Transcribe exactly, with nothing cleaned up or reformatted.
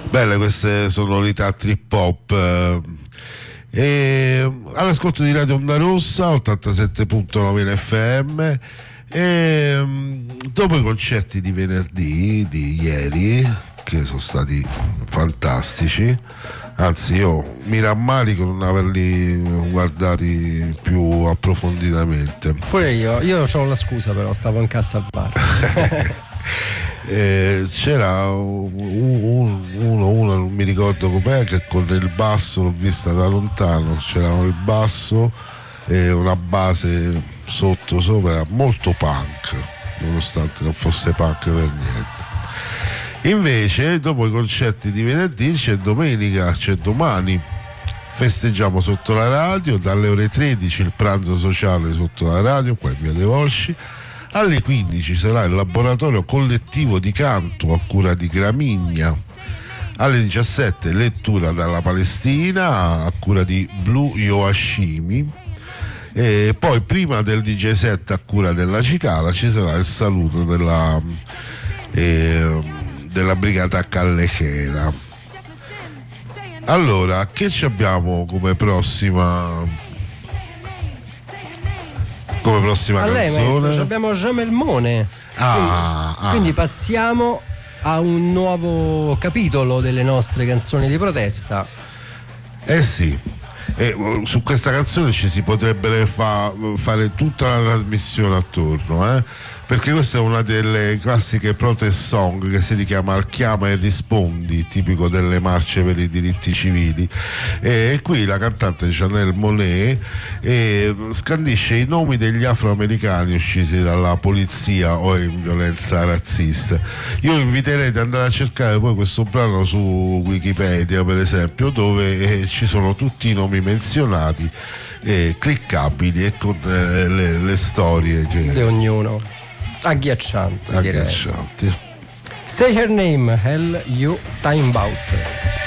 Belle queste sonorità trip hop. eh, E all'ascolto di Radio Onda Rossa ottantasette virgola nove F M. E mm, dopo i concerti di venerdì di ieri, che sono stati fantastici, anzi io mi rammarico non averli guardati più approfonditamente. Pure io, io ho la scusa, però stavo in cassa al bar. Eh, c'era un- un- uno, uno non mi ricordo com'è, che con il basso, l'ho vista da lontano, c'era il basso e una base sotto sopra, molto punk, nonostante non fosse punk per niente. Invece dopo i concerti di venerdì c'è domenica, c'è domani, festeggiamo sotto la radio dalle ore tredici il pranzo sociale sotto la radio qua in via dei Volsci. Alle quindici sarà il laboratorio collettivo di canto a cura di Gramigna. Alle diciassette lettura dalla Palestina a cura di Blue Yoashimi. E poi prima del D J set a cura della Cicala ci sarà il saluto della, eh, della brigata Callechera. Allora, che ci abbiamo come prossima come prossima A lei, canzone? maestro, abbiamo Jamelmone. Ah, quindi, ah. quindi passiamo a un nuovo capitolo delle nostre canzoni di protesta. Eh sì, e uh, su questa canzone ci si potrebbe fa- fare tutta la trasmissione attorno, eh? Perché questa è una delle classiche protest song che si richiama al chiama e rispondi, tipico delle marce per i diritti civili. E qui la cantante Janelle Monáe eh, scandisce i nomi degli afroamericani uccisi dalla polizia o in violenza razzista. Io inviterei ad andare a cercare poi questo brano su Wikipedia, per esempio, dove eh, ci sono tutti i nomi menzionati, eh, cliccabili e con eh, le, le storie che Di ognuno. Agghiacciante, direi. agghiaccianti. Say Her Name, Hell You Time Bout.